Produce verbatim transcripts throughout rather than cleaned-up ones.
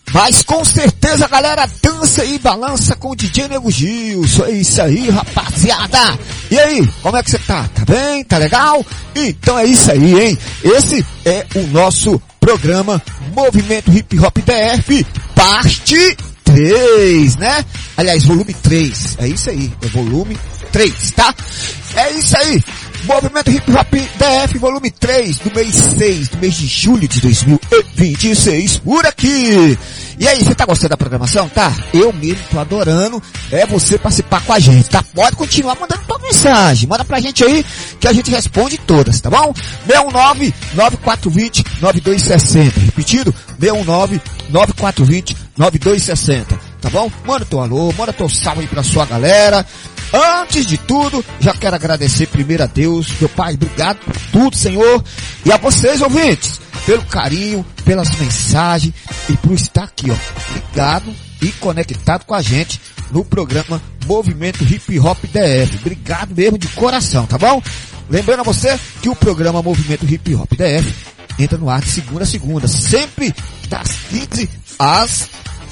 Mas com certeza a galera dança e balança com o D J Nego Gilson. É isso aí, rapaziada. E aí, como é que você tá? Tá bem? Tá legal? Então é isso aí, hein? Esse é o nosso programa Movimento Hip Hop D F, parte três, né? Aliás, volume três. É isso aí, é volume três, tá? É isso aí. Movimento Hip Hop D F, volume três, do mês seis, do mês de julho de dois mil e vinte e seis, por aqui. E aí, você tá gostando da programação? Tá? Eu mesmo tô adorando, é você participar com a gente, tá? Pode continuar mandando tua mensagem, manda pra gente aí, que a gente responde todas, tá bom? seis um nove, nove quatro dois zero, nove dois seis zero, repetido, seis um nove, nove quatro dois zero, nove dois seis zero, tá bom? Manda teu alô, manda teu salve aí pra sua galera. Antes de tudo, já quero agradecer primeiro a Deus, meu Pai, obrigado por tudo, Senhor, e a vocês, ouvintes, pelo carinho, pelas mensagens e por estar aqui, ó, ligado e conectado com a gente no programa Movimento Hip Hop D F. Obrigado mesmo de coração, tá bom? Lembrando a você que o programa Movimento Hip Hop D F entra no ar de segunda a segunda, sempre das quinze às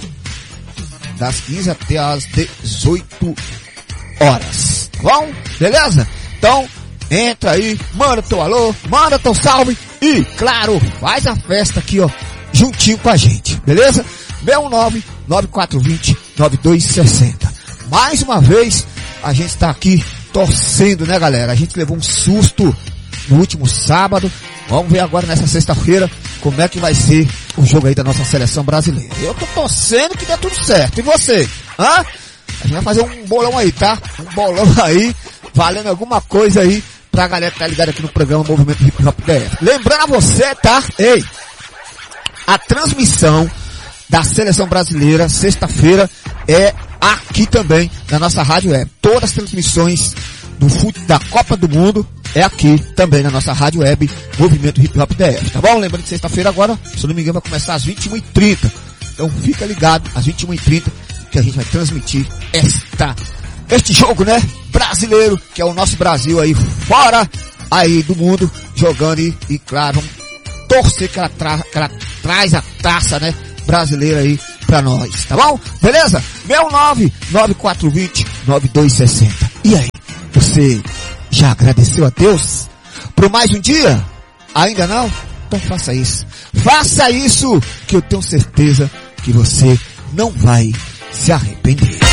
das quinze até às dezoito horas, tá bom? Beleza? Então, entra aí, manda teu alô, manda teu salve e, claro, faz a festa aqui, ó, juntinho com a gente, beleza? seis um nove, nove quatro dois zero, nove dois seis zero. Mais uma vez, a gente tá aqui torcendo, né, galera? A gente levou um susto no último sábado. Vamos ver agora nessa sexta-feira como é que vai ser o jogo aí da nossa seleção brasileira. Eu tô torcendo que dê tudo certo. E você? Hã? A gente vai fazer um bolão aí, tá? Um bolão aí, valendo alguma coisa aí pra galera que tá ligada aqui no programa Movimento Hip Hop D F. Lembrando a você, tá? Ei, a transmissão da seleção brasileira, sexta-feira, é aqui também, na nossa rádio web. Todas as transmissões do fute da Copa do Mundo é aqui também na nossa rádio web, Movimento Hip Hop D F, tá bom? Lembrando que sexta-feira agora, se eu não me engano, vai começar às vinte e uma e trinta. Então fica ligado, às vinte e uma e trinta, que a gente vai transmitir esta, este jogo, né, brasileiro, que é o nosso Brasil aí fora aí do mundo, jogando e, e claro, vamos torcer que ela, tra que ela traz a taça, né, brasileira aí pra nós, tá bom? Beleza? seis um nove, nove quatro dois zero, nove dois seis zero. E aí, você já agradeceu a Deus por mais um dia? Ainda não? Então faça isso. Faça isso, que eu tenho certeza que você não vai se arrepender.